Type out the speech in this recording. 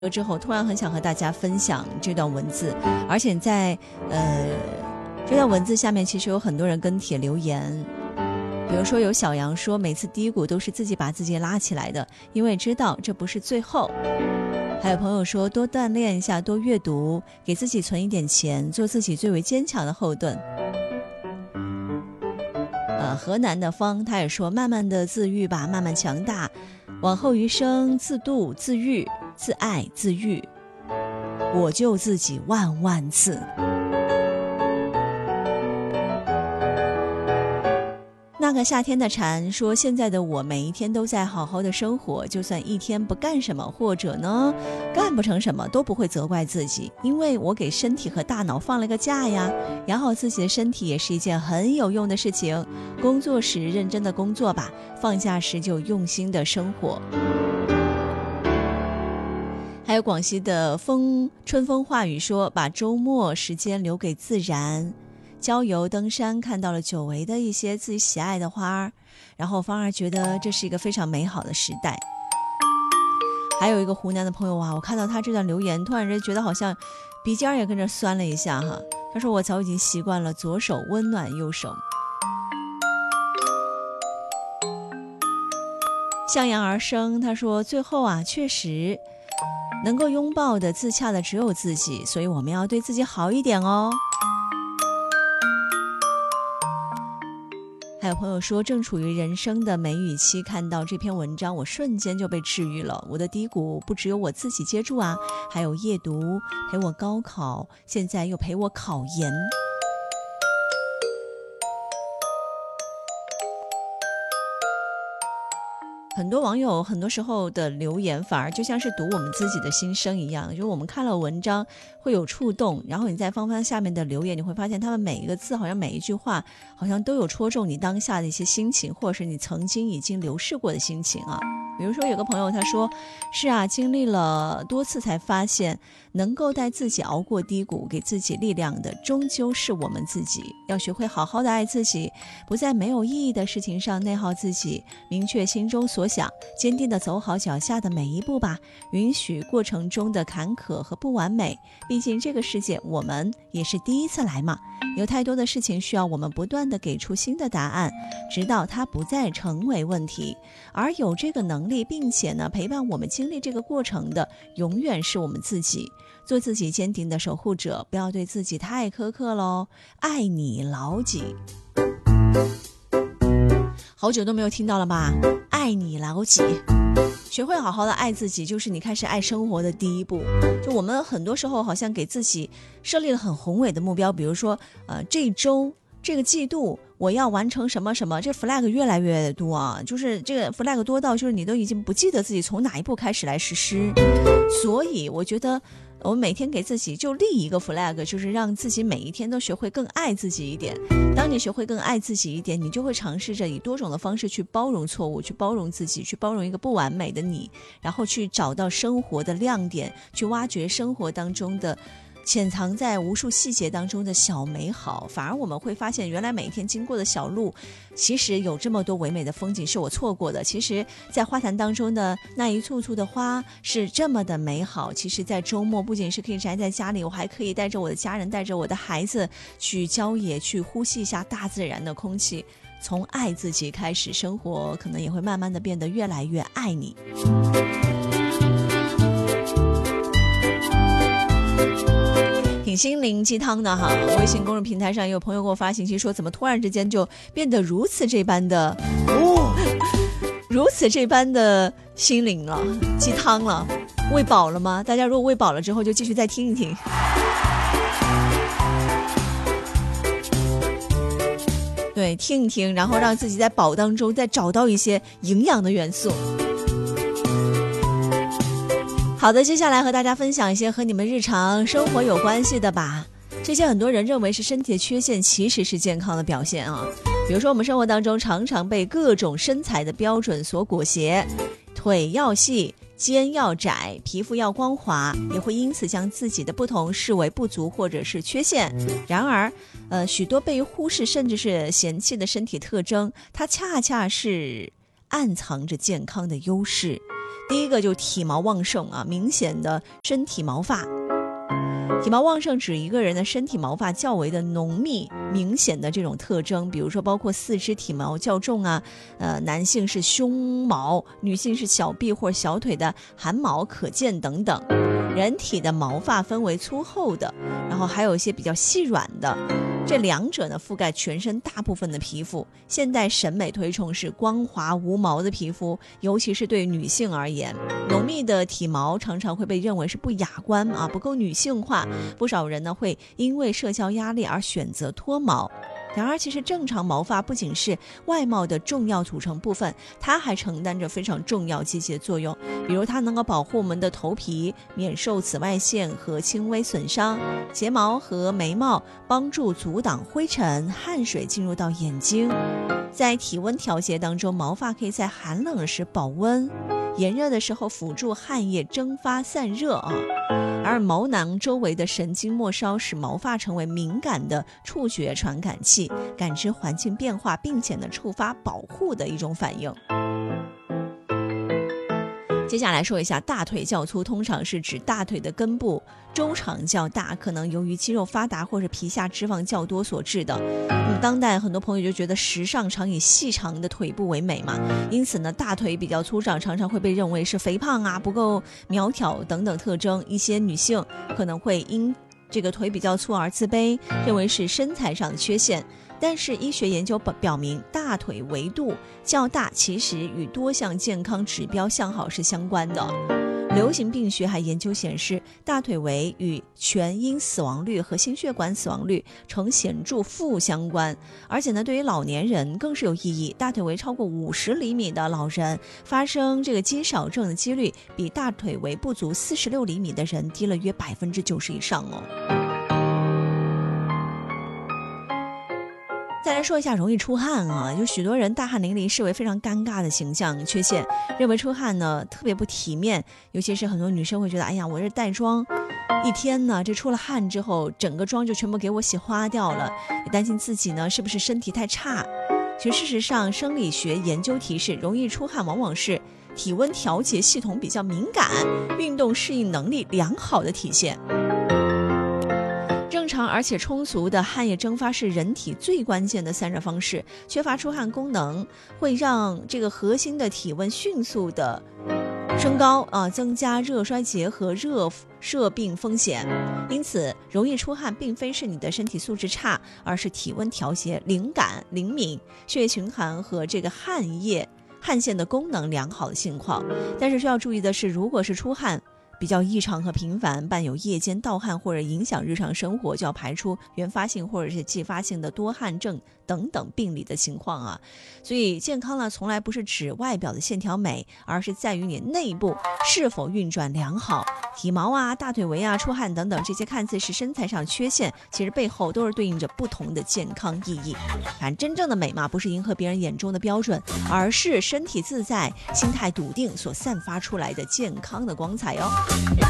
之后突然很想和大家分享这段文字，而且在这段文字下面其实有很多人跟帖留言，比如说有小杨说每次低谷都是自己把自己拉起来的，因为知道这不是最后。还有朋友说多锻炼一下，多阅读，给自己存一点钱，做自己最为坚强的后盾。河南的方他也说慢慢的自愈吧，慢慢强大，往后余生自度自愈自爱自愈，我救自己万万次。那个夏天的蝉说，现在的我每一天都在好好的生活，就算一天不干什么，或者呢干不成什么，都不会责怪自己，因为我给身体和大脑放了个假呀。养好自己的身体也是一件很有用的事情，工作时认真的工作吧，放假时就用心的生活。还有广西的春风化雨说，把周末时间留给自然，郊游登山，看到了久违的一些自己喜爱的花，然后反而觉得这是一个非常美好的时代。还有一个湖南的朋友啊，我看到他这段留言，突然间觉得好像鼻尖也跟着酸了一下哈。他说我早已经习惯了左手温暖右手。向阳而生，他说最后啊，确实能够拥抱的自洽的只有自己，所以我们要对自己好一点哦。还有朋友说正处于人生的梅雨期，看到这篇文章我瞬间就被治愈了，我的低谷不只有我自己接住啊，还有夜读陪我高考，现在又陪我考研。很多网友很多时候的留言反而就像是读我们自己的心声一样，就是我们看了文章会有触动，然后你再翻翻下面的留言，你会发现他们每一个字好像每一句话好像都有戳中你当下的一些心情，或者是你曾经已经流逝过的心情啊。比如说有个朋友他说，是啊，经历了多次才发现能够带自己熬过低谷，给自己力量的终究是我们自己，要学会好好的爱自己，不在没有意义的事情上内耗自己，明确心中所想，坚定地走好脚下的每一步吧，允许过程中的坎坷和不完美，毕竟这个世界我们也是第一次来嘛，有太多的事情需要我们不断地给出新的答案，直到它不再成为问题，而有这个能力并且呢陪伴我们经历这个过程的永远是我们自己，做自己坚定的守护者，不要对自己太苛刻咯，爱你牢记。好久都没有听到了吧，爱你牢记。学会好好的爱自己，就是你开始爱生活的第一步。就我们很多时候好像给自己设立了很宏伟的目标，比如说这一周这个季度我要完成什么什么，这 flag 越来越多啊，就是这个 flag 多到就是你都已经不记得自己从哪一步开始来实施。所以我觉得我们每天给自己就立一个 flag， 就是让自己每一天都学会更爱自己一点。当你学会更爱自己一点，你就会尝试着以多种的方式去包容错误，去包容自己，去包容一个不完美的你，然后去找到生活的亮点，去挖掘生活当中的潜藏在无数细节当中的小美好。反而我们会发现，原来每一天经过的小路其实有这么多唯美的风景是我错过的，其实在花坛当中的那一簇簇的花是这么的美好，其实在周末不仅是可以宅在家里，我还可以带着我的家人，带着我的孩子去郊野，去呼吸一下大自然的空气。从爱自己开始，生活可能也会慢慢的变得越来越爱你。挺心灵鸡汤的哈，微信公众平台上也有朋友给我发信息说，怎么突然之间就变得如此这般的如此这般的心灵了，鸡汤了，喂饱了吗？大家如果喂饱了之后就继续再听一听。对，听一听，然后让自己在饱当中再找到一些营养的元素。好的，接下来和大家分享一些和你们日常生活有关系的吧。这些很多人认为是身体的缺陷，其实是健康的表现啊。比如说我们生活当中常常被各种身材的标准所裹挟，腿要细，肩要窄，皮肤要光滑，也会因此将自己的不同视为不足或者是缺陷。然而许多被忽视甚至是嫌弃的身体特征，它恰恰是暗藏着健康的优势。第一个就体毛旺盛啊，明显的身体毛发。体毛旺盛指一个人的身体毛发较为的浓密明显的这种特征，比如说包括四肢体毛较重啊，男性是胸毛，女性是小臂或小腿的汗毛可见等等。人体的毛发分为粗厚的，然后还有一些比较细软的，这两者呢覆盖全身大部分的皮肤。现代审美推崇是光滑无毛的皮肤，尤其是对女性而言，浓密的体毛常常会被认为是不雅观啊，不够女性化。不少人呢会因为社交压力而选择脱毛。然而其实正常毛发不仅是外貌的重要组成部分，它还承担着非常重要积极的作用。比如它能够保护我们的头皮免受紫外线和轻微损伤，睫毛和眉毛帮助阻挡灰尘、汗水进入到眼睛。在体温调节当中，毛发可以在寒冷时保温，炎热的时候辅助汗液蒸发散热啊。而毛囊周围的神经末梢使毛发成为敏感的触觉传感器，感知环境变化，并且呢触发保护的一种反应。接下来说一下大腿较粗，通常是指大腿的根部周长较大，可能由于肌肉发达或者皮下脂肪较多所致的。当代很多朋友就觉得时尚常以细长的腿部为美嘛，因此呢大腿比较粗长常常会被认为是肥胖啊、不够苗条等等特征。一些女性可能会因这个腿比较粗而自卑，认为是身材上的缺陷。但是医学研究表明，大腿围度较大其实与多项健康指标向好是相关的。流行病学还研究显示，大腿围与全因死亡率和心血管死亡率呈显著负相关，而且呢，对于老年人更是有意义。大腿围超过50厘米的老人，发生这个肌少症的几率比大腿围不足46厘米的人低了约90%以上哦。再来说一下容易出汗啊，就许多人大汗淋漓视为非常尴尬的形象缺陷，认为出汗呢特别不体面，尤其是很多女生会觉得，哎呀，我这带妆一天呢，这出了汗之后，整个妆就全部给我洗花掉了，也担心自己呢是不是身体太差。其实事实上，生理学研究提示，容易出汗往往是体温调节系统比较敏感，运动适应能力良好的体现。正常而且充足的汗液蒸发是人体最关键的散热方式，缺乏出汗功能会让这个核心的体温迅速的升高啊，增加热衰竭和热病风险。因此容易出汗并非是你的身体素质差，而是体温调节灵敏、血液循环和这个汗腺的功能良好的情况。但是需要注意的是，如果是出汗比较异常和频繁，伴有夜间盗汗或者影响日常生活，就要排除原发性或者是继发性的多汗症等等病理的情况啊。所以健康呢，从来不是指外表的线条美，而是在于你内部是否运转良好。体毛啊、大腿围啊、出汗等等，这些看似是身材上缺陷，其实背后都是对应着不同的健康意义。反正真正的美嘛，不是迎合别人眼中的标准，而是身体自在、心态笃定所散发出来的健康的光彩哦。